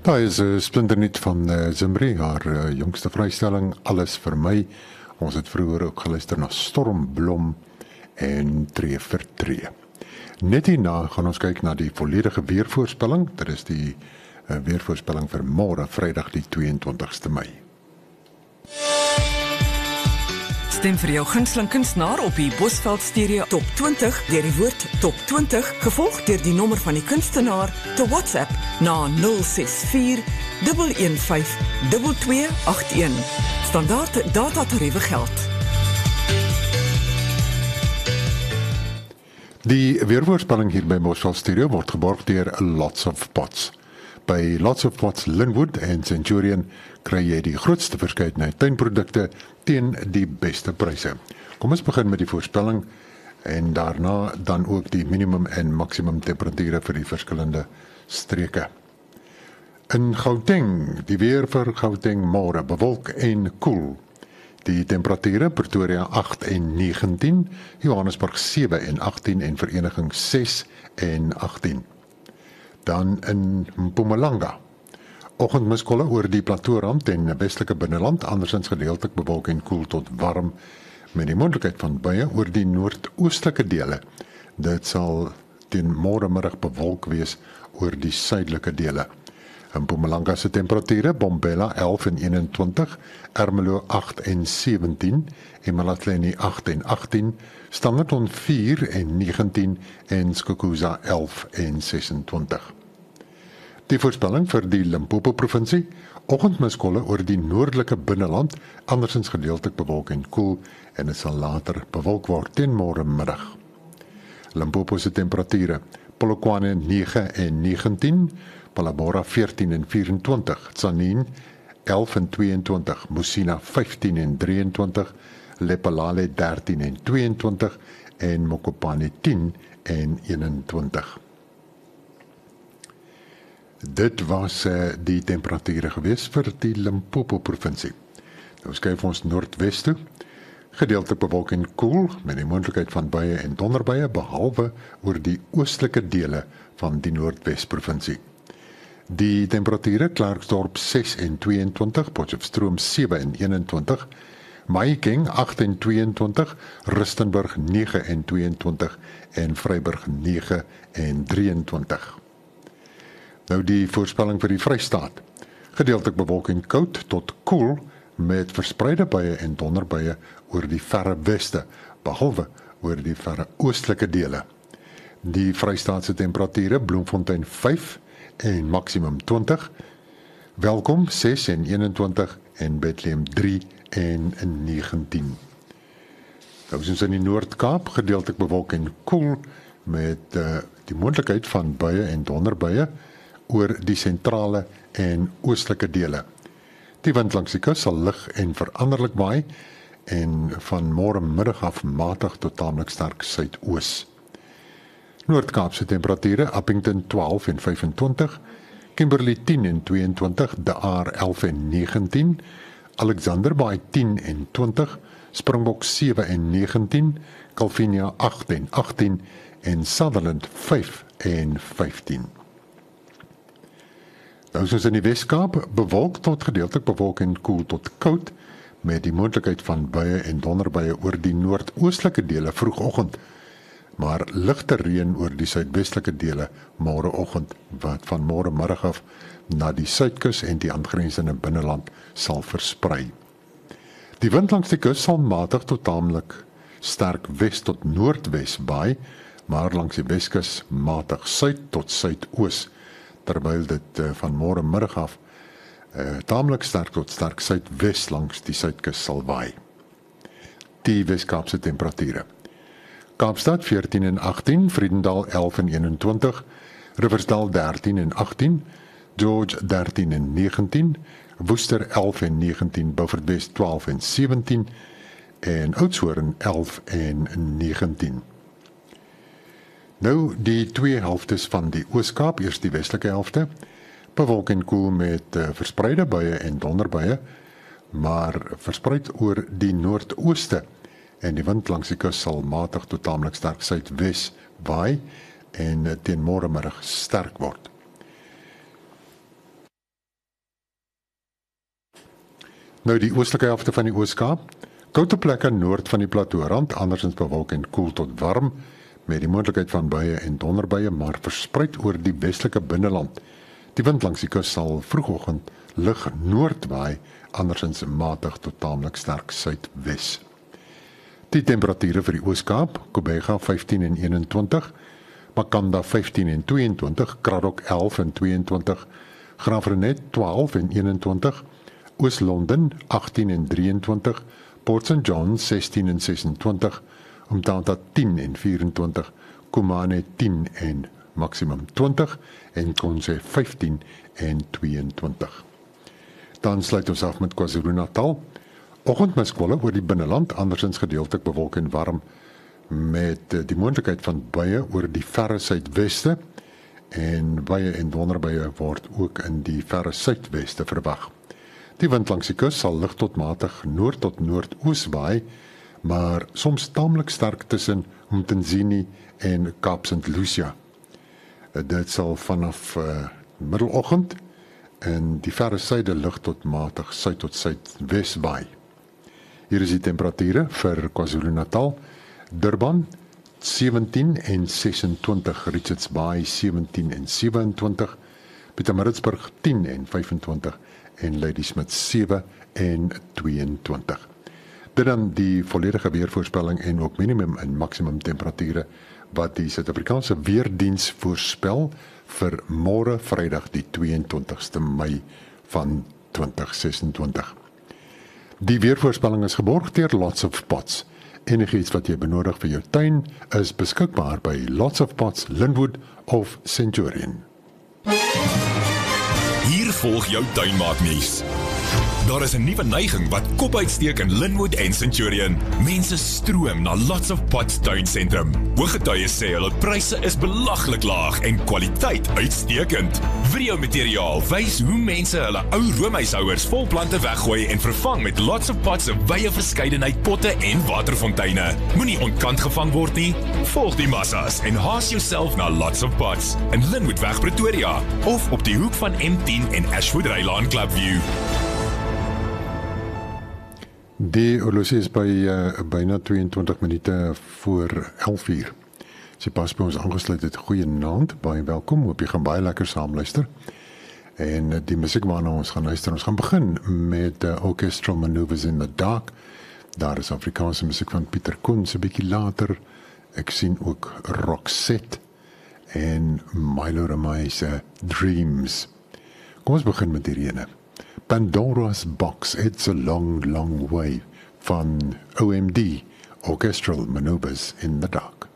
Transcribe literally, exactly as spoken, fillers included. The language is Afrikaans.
Daar is 'n splinternuut van uh, Zimri, haar uh, jongste vrystelling, Alles vir my. Ons het vroeër ook geluister na Stormblom en Tree vir Tree. Net hierna gaan ons kyk na die volledige weervoorspelling. Dit is die uh, weervoorspelling vir môre, Vrydag die tweeëntwintigste Mei. Stem vir jou gunsteling kunstenaar op die Bosveld Stereo Top twintig deur die woord Top twintig, gevolg deur die nommer van die kunstenaar, te WhatsApp na nul ses vier, een een vyf, twee twee agt een. Standaard datatariewe geld. Die weervoorspelling hier by Bosveld Stereo word geborg deur Lots of Pots. By Lots of Pots Linwood en Centurion kry jy die grootste verskeidenheid tuinprodukte teen die beste pryse. Kom ons begin met die voorspelling en daarna dan ook die minimum en maksimum temperature vir die verskillende streke. In Gauteng, die weer vir Gauteng môre bewolk en koel. Die temperature Pretoria agt en negentien, Johannesburg sewe en agttien en Vereniging ses en agttien. Dan in Mpumalanga. Oggendmiskolle oor die plateaurand en westelike binneland, andersins gedeeltelik bewolk en koel tot warm, met die moontlikheid van buie oor die noordoostelike dele. Dit sal teen môre middag bewolk wees oor die suidelike dele. In Mpumalanga se temperature, Bombela elf en eenentwintig, Ermelo agt en sewentien, eMalahleni agt en agttien, Standerton vier en negentien en Skukuza elf en sesentwintig. Die voorspelling vir die Limpopo provinsie, oggendmiskolle oor die noordelike binneland, andersins gedeeltelik bewolk en koel, en dit sal later bewolk word teen môre middag. Limpopo se temperature, Polokwane nege en negentien, Palabora veertien en vyfentwintig, Tzaneen elf en tweeëntwintig, Musina vyftien en drieëntwintig, Lephalale dertien en tweeëntwintig en Mokopane tien en eenentwintig. Dit was uh, die temperature gewees vir die Limpopo provinsie. Nou skuif ons noordwes toe. Gedeeltelik bewolk en koel met die moontlikheid van buie en donderbuie behalwe oor die oostelike dele van die Noordwes provinsie. Die temperature Klerksdorp ses en tweeëntwintig, Potchefstroom sewe en eenentwintig, Mahikeng agt en tweeëntwintig, Rustenburg nege en tweeëntwintig en Vryburg nege en drieëntwintig. Nou die voorspelling vir die Vrystaat. Gedeeltelik bewolk en koud tot koel met verspreide buie en donderbuie oor die verre weste, behalwe oor die verre oostelike dele. Die Vrystaatse temperature Bloemfontein vyf en maksimum twintig, Welkom ses en eenentwintig en Bethlehem drie en negentien. Nou is ons in die Noord-Kaap, gedeeltelik bewolk en koel met uh, die moontlikheid van buie en donderbuie oor die sentrale en oostelike dele. Die wind langs die kus sal lig en veranderlik waai en van môre middag af matig tot tamelik sterk suidoos. Noord-Kaapse temperature Appington twaalf en vyfentwintig, Kimberley tien en tweeëntwintig, De Aar elf en negentien, Alexanderbaai tien en twintig, Springbok sewe en negentien, Calvinia agt en agttien en Sutherland vyf en vyftien. Nou is ons in die Wes-Kaap bewolk tot gedeeltelik bewolk en koel tot koud met die moontlikheid van buie en donderbuie oor die noordoostelike dele vroegoggend, maar ligte reën oor die suidwestelike dele môreoggend wat van môre middag af na die suidkus en die aangrensende binneland sal versprei. Die wind langs die kus sal matig tot tamelik sterk wes tot noordwes waai, maar langs die weskus matig suid tot suidoos, terwyl dit uh, van môre middag af uh, tamelik sterk tot sterk suidwes langs die suidkus sal waai. Die Wes-Kaapse temperature. Kaapstad veertien en agttien, Vredendal elf en eenentwintig, Riversdal dertien en agttien, George dertien en negentien, Woester elf en negentien, Beaufort West twaalf en sewentien en Oudtshoorn elf en negentien. Nou die twee helftes van die Oos-Kaap, eers die westelike helfte, bewolk en koel met uh, verspreide buie en donderbuie, maar verspreid oor die noordooste en die wind langs die kus sal matig tot tamelik sterk suidwes waai en teen môre middag sterk word. Nou die oostelike helfte van die Oos-Kaap, koude plekke noord van die plateaurand, andersins bewolk en koel tot warm, met die moontlikheid van buie en donderbuie, maar verspreid oor die westelike binneland. Die wind langs die kus sal vroegoggend lig noordwaai, andersins matig tot taamlik sterk suidwes. Die temperature vir die Oos-Kaap, Kobega vyftien en eenentwintig, Makanda vyftien en tweeëntwintig, Kraddock elf en tweeëntwintig, Graafrenet twaalf en eenentwintig, Oos-London agtien en drieëntwintig, Port Saint John sestien en sesentwintig, Umtata tien en vyfentwintig, Kumane tien en maksimum twintig en Konse vyftien en tweeëntwintig. Dan sluit ons af met KwaZulu-Natal. Oggendmiskolle oor die binneland, andersins gedeeltelik bewolk en warm, met die moontlikheid van buie oor die verre suidweste en buie en donderbuie word ook in die verre suidweste verwag. Die wind langs die kus sal lig tot matig noord tot noordoos waai, maar soms taamlik sterk tussen Umtenzini en Kaap Saint Lucia. Dit sal vanaf uh, middeloggend in die verre suide lig tot matig suid tot suidwes waai. Hier is die temperature vir KwaZulu-Natal. Durban sewentien en sesentwintig, Richards Bay sewentien en sewenentwintig, Pietermaritzburg tien en vyfentwintig en Ladysmith sewe en tweeëntwintig. Dit dan die volledige weervoorspelling en ook minimum en maksimum temperature wat die Suid-Afrikaanse Weerdiens voorspel vir môre Vrydag die tweeëntwintigste Mei van twintig sesentwintig. Die weervoorspelling is geborg deur Lots of Pots. Enigiets wat jy benodig vir jou tuin is beskikbaar by Lots of Pots, Linwood of Centurion. Hier volg jou tuinmaaknuus. Daar is 'n nuwe neiging wat kop uitsteek in Linwood en Centurion. Mense stroom na Lots of Pots tuinsentrum. Hooggetuies sê hulle pryse is belaglik laag en kwaliteit uitstekend. Videomateriaal wys hoe mense hulle ou roomhuishouers vol plante weggooi en vervang met Lots of Pots se wye verskeidenheid potte en waterfonteine. Moenie ontkant gevang word nie. Volg die massas en haas jouself na Lots of Pots in Linwoodweg Pretoria of op die hoek van M tien en Ashwood Rylaan Clubview. Die horlosie is by uh, byna tweeëntwintig minute voor elf uur. As jy pas by ons aangesluit het, goeie naand, baie welkom, hoop jy gaan baie lekker saam luister. En uh, die musiek waarna ons gaan luister, ons gaan begin met uh, Orchestral Maneuvers in the Dark. Daar is Afrikaanse musiek van Pieter Koens, 'n bietjie later. Ek sien ook Roxette en Milo Ramay se Dreams. Kom ons begin met hierdie ene. Pandora's Box, It's a Long, Long Way van O M D, Orchestral Maneuvers in the Dark.